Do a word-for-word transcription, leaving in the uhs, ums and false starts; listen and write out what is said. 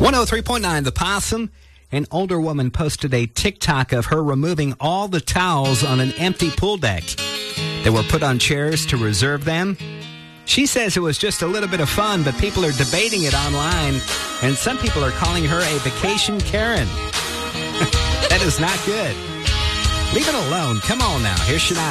one oh three point nine The Possum. An older woman posted a TikTok of her removing all the towels on an empty pool deck. They were put on chairs to reserve them. She says it was just a little bit of fun, but people are debating it online, and some people are calling her a vacation Karen. That is not good. Leave it alone. Come on now. Here's Shania.